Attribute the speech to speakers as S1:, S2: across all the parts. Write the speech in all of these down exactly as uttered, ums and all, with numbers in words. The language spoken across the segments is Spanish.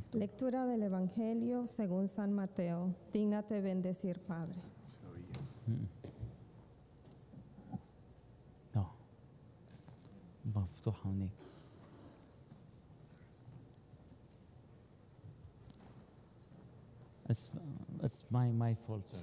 S1: Lectura del Evangelio según San Mateo. Dígnate bendecir, Padre.
S2: No. مفتوحة هناك. It's, it's my, my fault, sorry.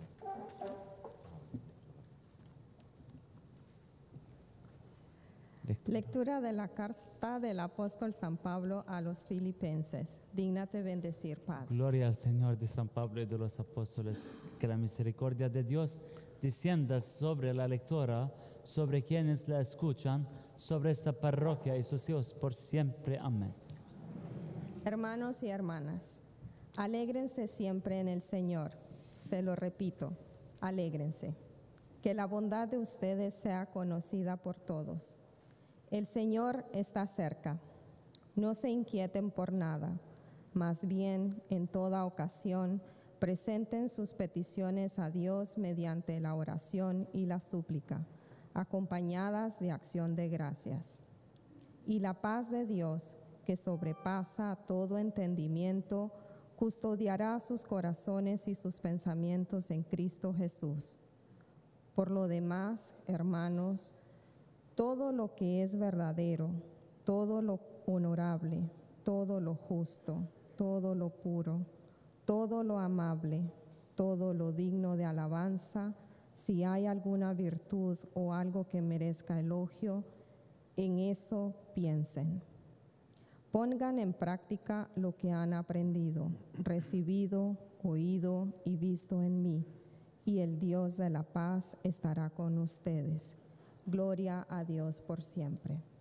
S1: Lectura de la carta del apóstol San Pablo a los Filipenses. Dígnate bendecir, Padre.
S2: Gloria al Señor de San Pablo y de los apóstoles. Que la misericordia de Dios descienda sobre la lectora, sobre quienes la escuchan, sobre esta parroquia y sus hijos por siempre. Amén.
S1: Hermanos y hermanas, alégrense siempre en el Señor. Se lo repito, alégrense. Que la bondad de ustedes sea conocida por todos. El Señor está cerca. No se inquieten por nada. Más bien, en toda ocasión, presenten sus peticiones a Dios mediante la oración y la súplica, acompañadas de acción de gracias. Y la paz de Dios, que sobrepasa todo entendimiento, custodiará sus corazones y sus pensamientos en Cristo Jesús. Por lo demás, hermanos, todo lo que es verdadero, todo lo honorable, todo lo justo, todo lo puro, todo lo amable, todo lo digno de alabanza, si hay alguna virtud o algo que merezca elogio, en eso piensen. Pongan en práctica lo que han aprendido, recibido, oído y visto en mí, y el Dios de la paz estará con ustedes. Gloria a Dios por siempre.